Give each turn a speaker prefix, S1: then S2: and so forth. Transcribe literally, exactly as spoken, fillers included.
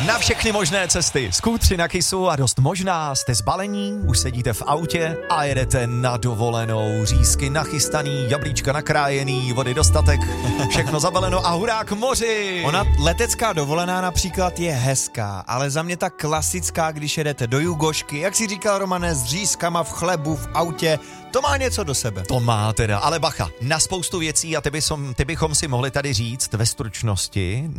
S1: Na všechny možné cesty, skútři na kysu a dost možná jste zbalení, už sedíte v autě a jedete na dovolenou. Řízky nachystaný, jablíčka nakrájený, vody dostatek, všechno zabaleno a hurá k moři.
S2: Ona letecká dovolená například je hezká, ale za mě ta klasická, když jedete do Jugošky, jak si říkal Romane, s řízkama v chlebu, v autě, to má něco do sebe.
S1: To má teda, ale bacha, na spoustu věcí a ty, bychom, ty bychom si mohli tady říct ve stručnosti.